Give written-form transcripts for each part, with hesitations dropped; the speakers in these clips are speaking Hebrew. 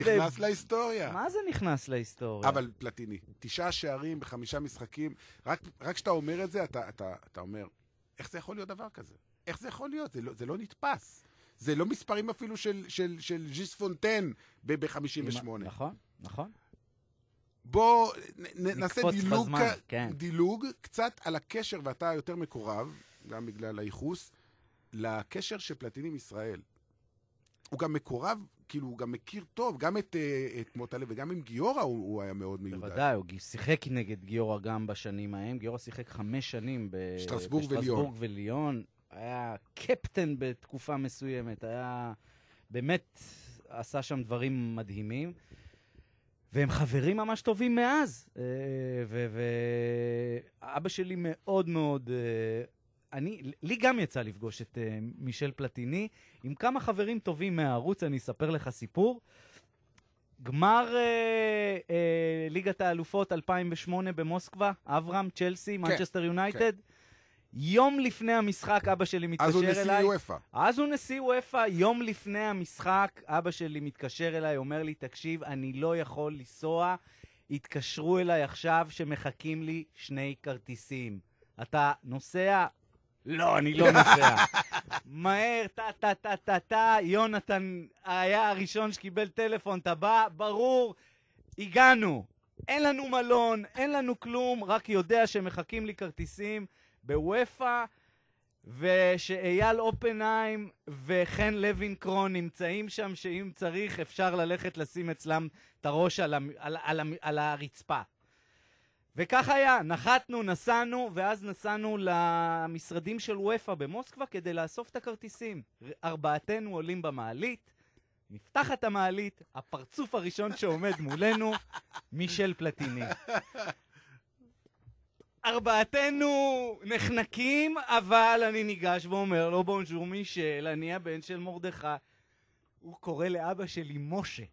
נכנס להיסטוריה. מה זה נכנס להיסטוריה? אבל פלטיני, 9 שערים ב5 משחקים, רק כשאתה אומר את זה, אתה אומר, איך זה יכול להיות דבר כזה? איך זה יכול להיות? זה לא נתפס. זה לא מספרים אפילו של ז'יס פונטן ב-58. נכון. בוא נעשה כן. דילוג קצת על הקשר, ואתה יותר מקורב, גם בגלל הייחוס, לקשר של פלטיני עם ישראל. הוא גם מקורב, כאילו הוא גם מכיר טוב, גם את מוטלה וגם עם גיורא הוא היה מאוד מיודד. בוודאי, הוא שיחק נגד גיורא גם בשנים ההם. גיורא שיחק 5 שנים בשטרסבורג וליון. היה קפטן בתקופה מסוימת, היה באמת עשה שם דברים מדהימים. והם חברים ממש טובים מאז. ואבא שלי מאוד מאוד... לי גם יצא לפגוש את מישל פלטיני, עם כמה חברים טובים מהערוץ, אני אספר לך סיפור. גמר ליגת האלופות 2008 במוסקבה, אברהם, צ'לסי, מנצ'סטר יונייטד. יום לפני המשחק אבא שלי מתקשר אליי. אז הוא נשיא וופא. אז הוא נשיא וופא. יום לפני המשחק אבא שלי מתקשר אליי, אומר לי, תקשיב, אני לא יכול לנסוע, התקשרו אליי עכשיו שמחכים לי 2 כרטיסים. אתה נוסע? לא, אני לא נוסע. מהר, יונתן היה הראשון שקיבל טלפון, אתה בא, ברור, הגענו. אין לנו מלון, אין לנו כלום, רק יודע שמחכים לי כרטיסים בוופא, ושאייל אופנהיים וחן לוין קרון נמצאים שם, שאם צריך אפשר ללכת לשים אצלם את הראש על הרצפה. וכך היה, נסענו, ואז נסענו למשרדים של וופא במוסקבה כדי לאסוף את הכרטיסים. 4 עולים במעלית, נפתח את המעלית, הפרצוף הראשון שעומד מולנו, מישל פלטיני. 4 נחנקים, אבל אני ניגש ואומר לו, בונז'ור מישל, אני הבן של מרדכי. הוא קורא לאבא שלי משה.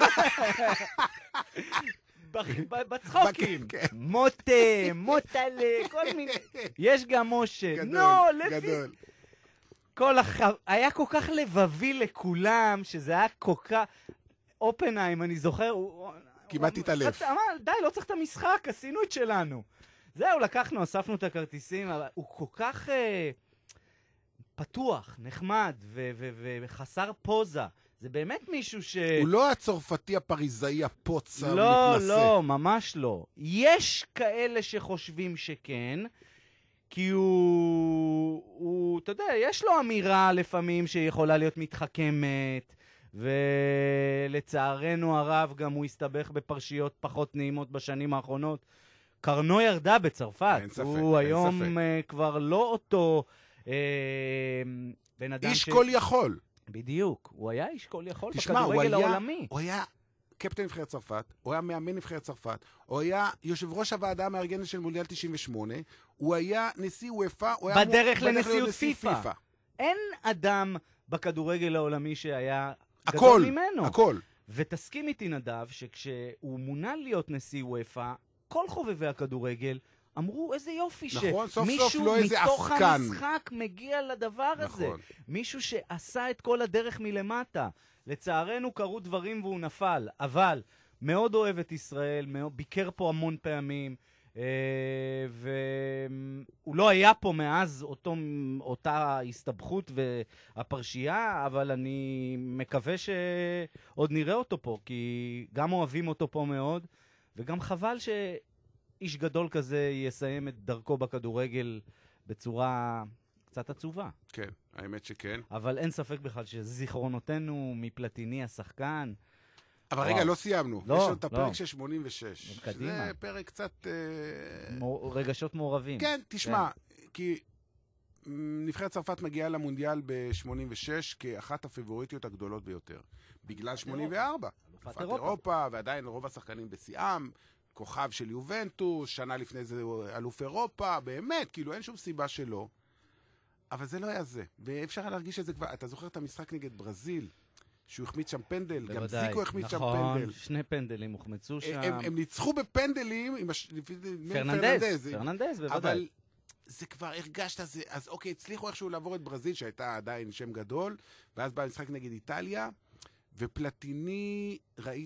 בצחוקים. מוטלה, כל מיני. יש גם משה. גדול. היה כל כך לבבי לכולם, שזה היה כל כך... אופנהיים, אני זוכר, כמעט התעלף. די, לא צריך את המשחק, עשינו את שלנו. זהו, לקחנו, אספנו את הכרטיסים, אבל הוא כל כך פתוח, נחמד וחסר פוזה. זה באמת מישהו הוא לא הצרפתי הפריזאי הפוץ המתנשא. לא, ממש לא. יש כאלה שחושבים שכן, כי הוא, אתה יודע, יש לו אמירה לפעמים שיכולה להיות מתחכמת, ולצערנו הרב גם הוא הסתבך בפרשיות פחות נעימות בשנים האחרונות. קרנו ירדה בצרפת. אין ספק, הוא היום כבר לא אותו בן אדם איש כל יכול. בדיוק, הוא היה איש כל יכול בכדורגל העולמי. הוא היה קפטן נבחרת צרפת, הוא היה מאמן נבחרת צרפת, הוא היה יושב ראש הוועדה המארגנת של מונדיאל 98, הוא היה נשיא וופא, בדרך לנשיאות פיפא. אין אדם בכדורגל העולמי שהיה גדול ממנו. הכל. ותסכים איתי נדב שכשהוא מונה להיות נשיא וופא, כל חובבי הכדורגל אמרו איזה יופי נכון, שמישהו לא מתוך המשחק מגיע לדבר הזה. נכון. מישהו שעשה את כל הדרך מלמטה. לצערנו קרו דברים והוא נפל, אבל מאוד אוהב את ישראל, ביקר פה המון פעמים, והוא לא היה פה מאז אותה הסתבכות והפרשייה, אבל אני מקווה שעוד נראה אותו פה, כי גם אוהבים אותו פה מאוד, וגם חבל שאיש גדול כזה יסיים את דרכו בכדורגל בצורה קצת עצובה. כן, האמת שכן. אבל אין ספק בכלל שזיכרונותינו מפלטיני השחקן. אבל רגע, לא סיימנו. לא, יש לנו את הפרק של 86. קדימה. זה פרק קצת... רגשות מעורבים. כן, תשמע, כי נבחרת צרפת מגיעה למונדיאל ב-86 כאחת הפבוריטיות הגדולות ביותר. בגלל 84. אלופת אירופה, ועדיין רוב השחקנים בשיאם, כוכב של יובנטוס, שנה לפני זה אלוף אירופה, באמת, כאילו אין שום סיבה שלא. אבל זה לא היה זה. ואפשר להרגיש את זה כבר. אתה זוכר את המשחק נגד ברזיל, שהוא החמיץ שם פנדל, גם זיקו החמיץ שם פנדל. נכון, 2 פנדלים הוחמצו שם. הם ניצחו בפנדלים עם פרננדז, בוודאי. אבל זה כבר הרגשת, אז אוקיי, הצליחו איכשהו לעבור את ברזיל, שהייתה עדיין שם גדול, ואז בא המשחק נגד איטליה, ופלטיני,